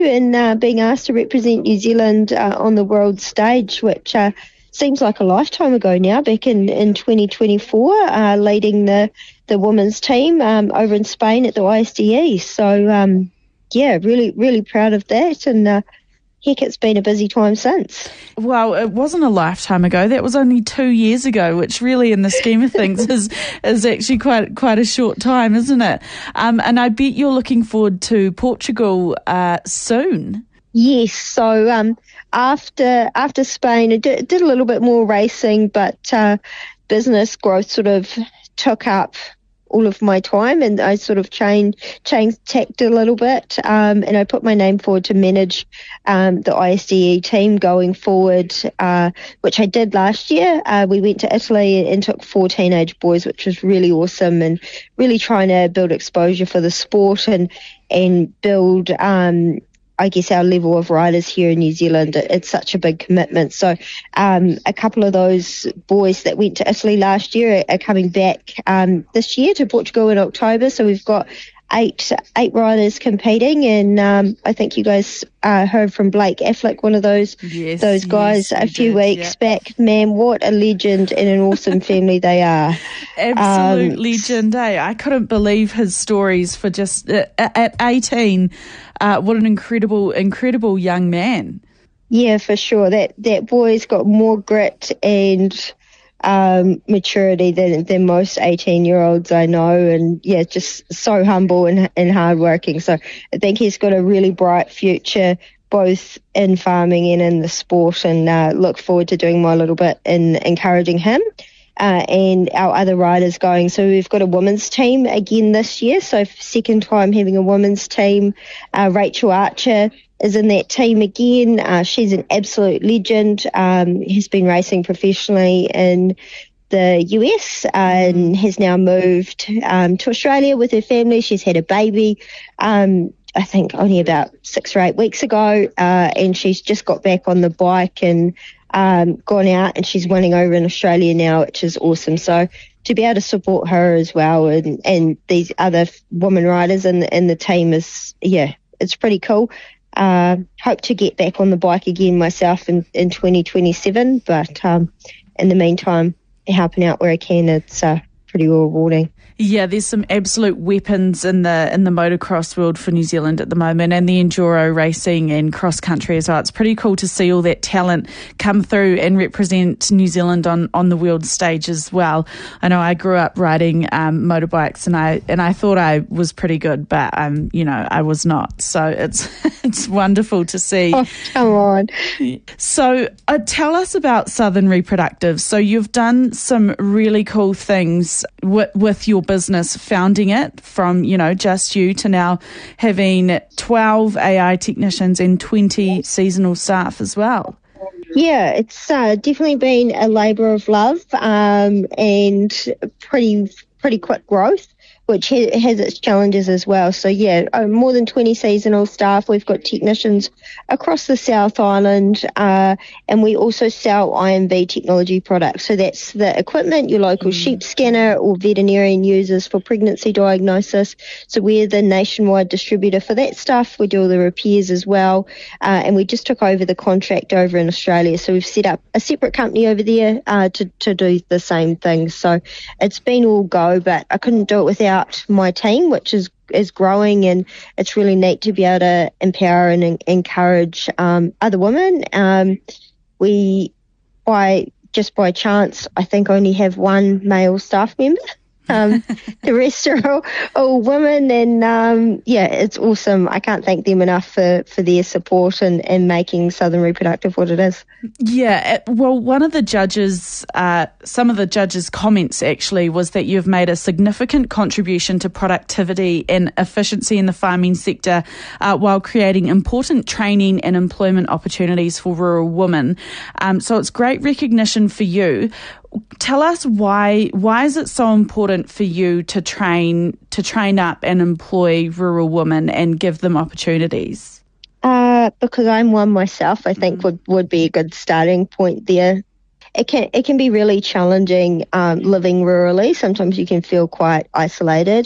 and being asked to represent New Zealand on the world stage, which seems like a lifetime ago now, back in 2024, leading the women's team over in Spain at the ISDE. So, really, really proud of that. And heck, it's been a busy time since. Well, it wasn't a lifetime ago. That was only 2 years ago, which really, in the scheme of things, is actually quite a short time, isn't it? And I bet you're looking forward to Portugal soon. Yes. So after Spain, I did a little bit more racing, but business growth sort of took up all of my time, and I sort of changed tact a little bit, and I put my name forward to manage the ISDE team going forward, which I did last year. We went to Italy and took 4 teenage boys, which was really awesome, and really trying to build exposure for the sport and build I guess our level of riders here in New Zealand. It's such a big commitment. So a couple of those boys that went to Italy last year are coming back this year to Portugal in October. So we've got eight riders competing, and I think you guys heard from Blake Affleck, one of those guys, a few weeks back. Man, what a legend and an awesome family they are. Absolute legend, eh? I couldn't believe his stories for just at 18. What an incredible young man. Yeah, for sure. That boy's got more grit and maturity than most 18-year-olds I know, and just so humble and hardworking. So I think he's got a really bright future, both in farming and in the sport, and look forward to doing my little bit in encouraging him and our other riders going. So we've got a women's team again this year, so second time having a women's team. Rachel Archer is in that team again. She's an absolute legend. Has been racing professionally in the US and has now moved to Australia with her family. She's had a baby, I think only about 6 or 8 weeks ago, and she's just got back on the bike and gone out, and she's winning over in Australia now, which is awesome. So to be able to support her as well and these other women riders in the team is, it's pretty cool. Hope to get back on the bike again myself in 2027, but in the meantime, helping out where I can, it's pretty rewarding. Yeah, there's some absolute weapons in the motocross world for New Zealand at the moment, and the enduro racing and cross country as well. It's pretty cool to see all that talent come through and represent New Zealand on the world stage as well. I know I grew up riding motorbikes, and I thought I was pretty good, but I was not. So it's wonderful to see. Oh, come on. So tell us about Southern Reproductive. So you've done some really cool things with your business, founding it from, just you to now having 12 AI technicians and 20 seasonal staff as well. Yeah, it's definitely been a labour of love and pretty quick growth, which has its challenges as well. So more than 20 seasonal staff. We've got technicians across the South Island, and we also sell IMV technology products. So that's the equipment your local sheep scanner or veterinarian uses for pregnancy diagnosis. So we're the nationwide distributor for that stuff. We do all the repairs as well, and we just took over the contract over in Australia. So we've set up a separate company over there to do the same thing. So it's been all go, but I couldn't do it without my team, which is growing, and it's really neat to be able to empower and encourage other women. We, by chance, I think only have one male staff member. The rest are all women, and it's awesome. I can't thank them enough for their support and making Southern Reproductive what it is. Yeah, well, one of the judges, some of the judges' comments actually was that you've made a significant contribution to productivity and efficiency in the farming sector while creating important training and employment opportunities for rural women. So it's great recognition for you. Tell us why is it so important for you to train up and employ rural women and give them opportunities? Because I'm one myself, I think would be a good starting point there. It can be really challenging living rurally. Sometimes you can feel quite isolated,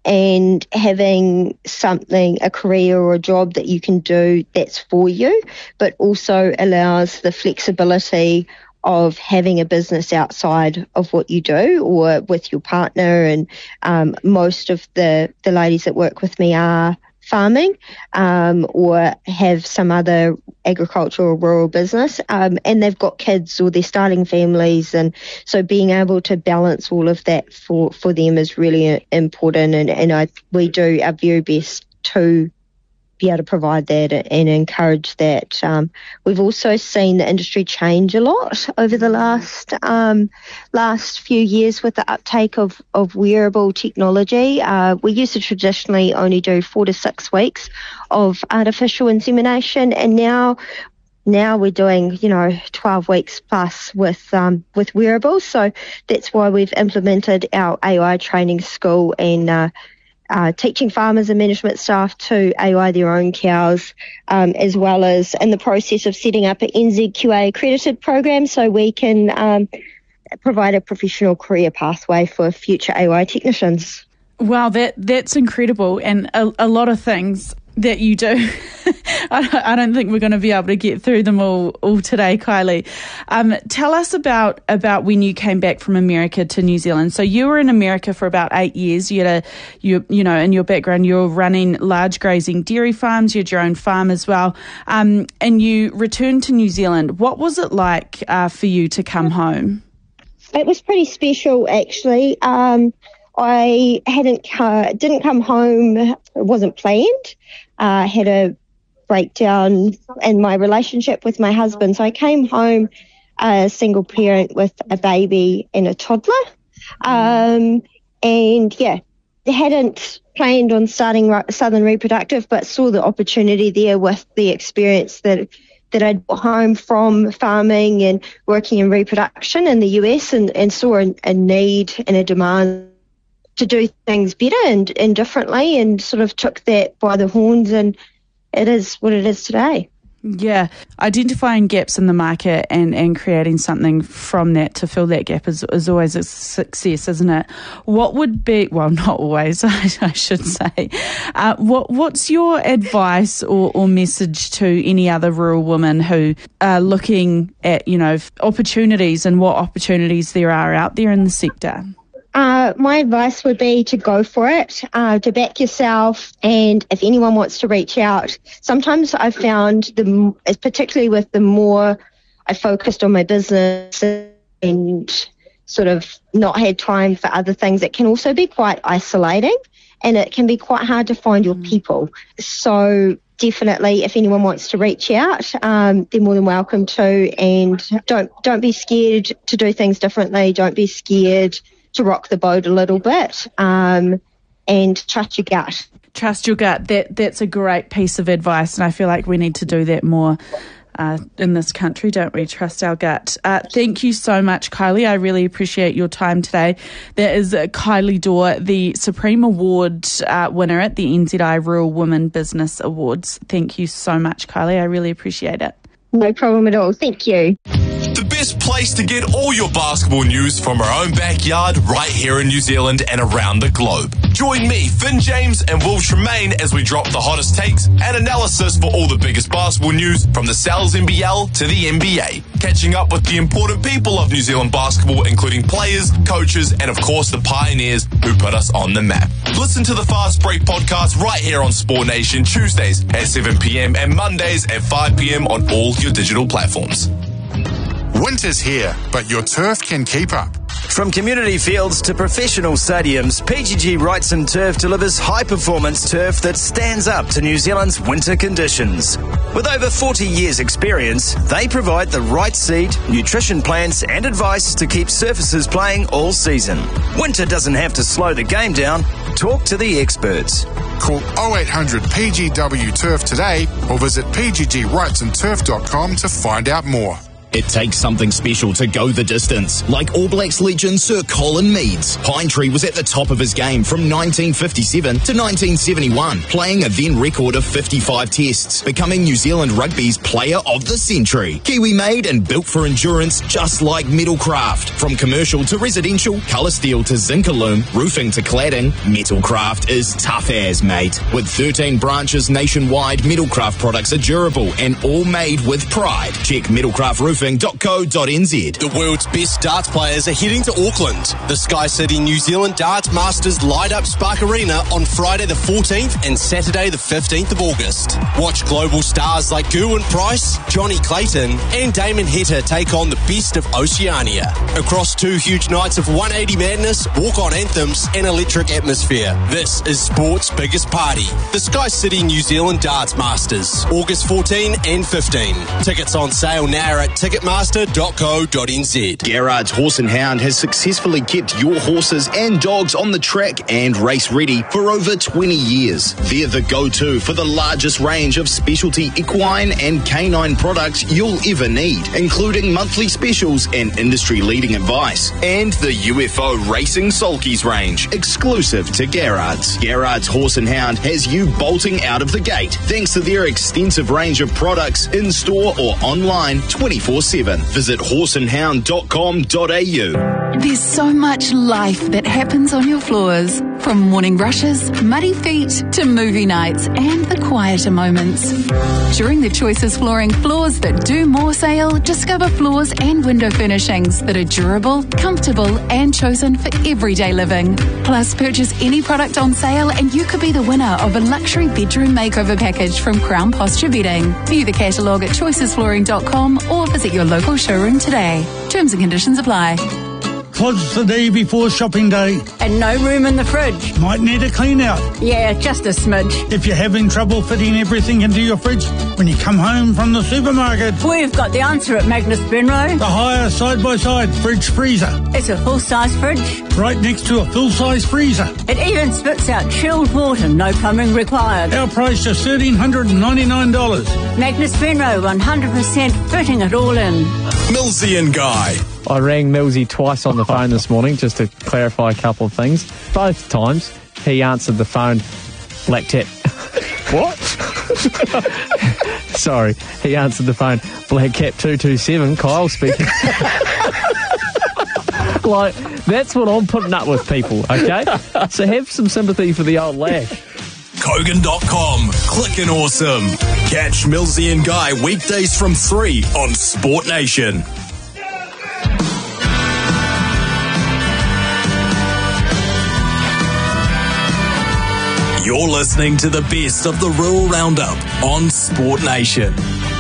and having something, a career or a job that you can do that's for you, but also allows the flexibility of having a business outside of what you do or with your partner. And most of the ladies that work with me are farming or have some other agricultural or rural business, and they've got kids or they're starting families, and so being able to balance all of that for them is really important, and we do our very best to be able to provide that and encourage that. We've also seen the industry change a lot over the last few years with the uptake of wearable technology. We used to traditionally only do 4 to 6 weeks of artificial insemination, and now we're doing 12 weeks plus with wearables. So that's why we've implemented our AI training school and teaching farmers and management staff to AI their own cows, as well as in the process of setting up an NZQA accredited program so we can provide a professional career pathway for future AI technicians. Wow, that's incredible, and a lot of things that you do. I don't think we're going to be able to get through them all today, Kylie. Tell us about when you came back from America to New Zealand. So you were in America for about 8 years. You had in your background, you were running large grazing dairy farms. You had your own farm as well. And you returned to New Zealand. What was it like for you to come home? It was pretty special, actually. I didn't come home. It wasn't planned. I had a breakdown in my relationship with my husband. So I came home a single parent with a baby and a toddler. Hadn't planned on starting Southern Reproductive, but saw the opportunity there with the experience that I'd brought home from farming and working in reproduction in the US, and saw a need and a demand to do things better and differently, and sort of took that by the horns, and it is what it is today. Yeah, identifying gaps in the market and creating something from that to fill that gap is always a success, isn't it? What would be, well, not always, I should say. What's your advice or message to any other rural women who are looking at, opportunities and what opportunities there are out there in the sector? My advice would be to go for it, to back yourself, and if anyone wants to reach out, sometimes I've found, particularly with the more I focused on my business and sort of not had time for other things, it can also be quite isolating, and it can be quite hard to find your people. So definitely, if anyone wants to reach out, they're more than welcome to, and don't be scared to do things differently. Don't be scared to rock the boat a little bit, and trust your gut. Trust your gut. That's a great piece of advice, and I feel like we need to do that more in this country, don't we? Trust our gut. Thank you so much, Kylie. I really appreciate your time today. That is Kylie Dorr, the Supreme Award winner at the NZI Rural Women Business Awards. Thank you so much, Kylie. I really appreciate it. No problem at all. Thank you. The best place to get all your basketball news from our own backyard right here in New Zealand and around the globe. Join me, Finn James and Will Tremaine as we drop the hottest takes and analysis for all the biggest basketball news from the Sal's NBL to the NBA. Catching up with the important people of New Zealand basketball, including players, coaches, and of course the pioneers who put us on the map. Listen to the Fast Break podcast right here on Sport Nation Tuesdays at 7 p.m. and Mondays at 5 p.m. on all your digital platforms. Winter's here, but your turf can keep up. From community fields to professional stadiums, PGG Wrightson Turf delivers high-performance turf that stands up to New Zealand's winter conditions. With over 40 years' experience, they provide the right seed, nutrition plans and advice to keep surfaces playing all season. Winter doesn't have to slow the game down. Talk to the experts. Call 0800 PGW Turf today or visit pggwrightsonturf.com to find out more. It takes something special to go the distance, like All Blacks legend Sir Colin Meads. Pinetree was at the top of his game from 1957 to 1971, playing a then record of 55 tests, becoming New Zealand Rugby's Player of the Century. Kiwi-made and built for endurance, just like Metalcraft. From commercial to residential, colour steel to Zincalume, roofing to cladding, Metalcraft is tough as, mate. With 13 branches nationwide, Metalcraft products are durable and all made with pride. Check metalcraftroofing.co.nz. The world's best darts players are heading to Auckland. The Sky City New Zealand Darts Masters light up Spark Arena on Friday the 14th and Saturday the 15th of August. Watch global stars like Gerwyn Price, Johnny Clayton and Damon Heta take on the best of Oceania. Across 2 huge nights of 180 madness, walk-on anthems and electric atmosphere. This is sport's biggest party. The Sky City New Zealand Darts Masters, August 14 and 15. Tickets on sale now at ticketmaster.co.nz. Garrard's Horse and Hound has successfully kept your horses and dogs on the track and race ready for over 20 years. They're the go-to for the largest range of specialty equine and canine products you'll ever need, including monthly specials and industry-leading advice. And the UFO Racing Sulkies range, exclusive to Garrard's. Garrard's Horse and Hound has you bolting out of the gate thanks to their extensive range of products in-store or online 24/7. Visit horseandhound.com.au. There's so much life that happens on your floors, from morning rushes, muddy feet, to movie nights and the quieter moments. During the Choices Flooring Floors That Do More sale, discover floors and window furnishings that are durable, comfortable and chosen for everyday living. Plus, purchase any product on sale and you could be the winner of a luxury bedroom makeover package from Crown Posture Bedding. View the catalogue at choicesflooring.com or visit your local showroom today. Terms and conditions apply. Twas the day before shopping day. And no room in the fridge. Might need a clean out. Yeah, just a smidge. If you're having trouble fitting everything into your fridge when you come home from the supermarket, we've got the answer at Magnus Benro. The higher side-by-side fridge freezer. It's a full-size fridge. Right next to a full-size freezer. It even spits out chilled water, no plumbing required. Our price just $1,399. Magnus Benro, 100% fitting it all in. Millsy and Guy. I rang Millsy twice on the phone this morning just to clarify a couple of things. Both times he answered the phone Black Tap. What? Sorry, he answered the phone Black Cap 227, Kyle speaking. Like, that's what I'm putting up with, people, okay? So have some sympathy for the old lad. Kogan.com. Clickin' awesome. Catch Millsy and Guy weekdays from 3 on Sport Nation. You're listening to the best of the Rural Roundup on Sport Nation.